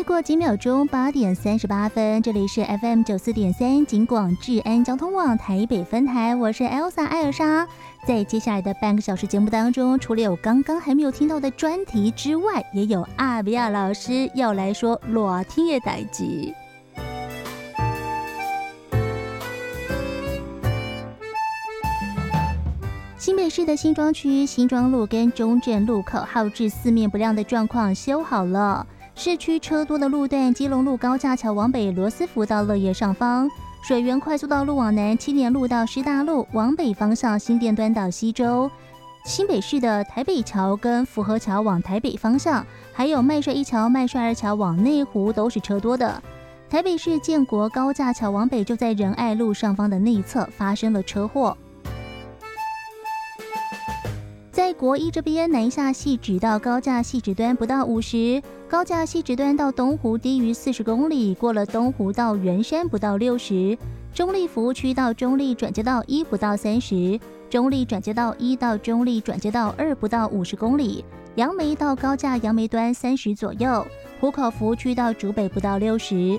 过几秒钟，8点38分，这里是 FM94.3 警广治安交通网台北分台，我是 Elsa 艾尔莎。在接下来的半个小时节目当中，除了有刚刚还没有听到的专题之外，也有阿比亚老师要来说热天的代志。新北市的新庄区新庄路跟中正路口号志四面不亮的状况修好了，市区车多的路段，基隆路高架桥往北罗斯福到乐业上方，水源快速道路往南青年路到师大路，往北方向新店端到西周。新北市的台北桥跟福和桥往台北方向，还有麦帅一桥、麦帅二桥往内湖都是车多的。台北市建国高架桥往北就在仁爱路上方的内侧发生了车祸。在国一这边，南下汐止到高架汐止端不到50，高架汐止端到东湖低于40公里，过了东湖到圆山不到60，中立服务区到中立转接道1不到30，中立转接道1到中立转接道2不到50公里，杨梅到高架杨梅端30左右，湖口服务区到竹北不到60。